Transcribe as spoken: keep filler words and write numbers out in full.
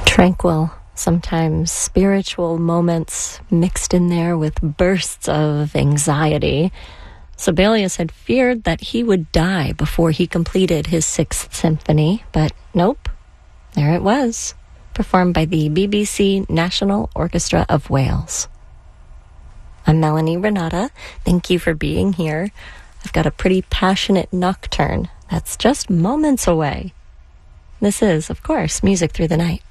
Tranquil, sometimes spiritual moments mixed in there with bursts of anxiety. Sibelius had feared that he would die before he completed his Sixth Symphony, but nope, there it was, performed by the B B C National Orchestra of Wales. I'm Melanie Renata. Thank you for being here. I've got a pretty passionate nocturne that's just moments away. This is, of course, Music Through the Night.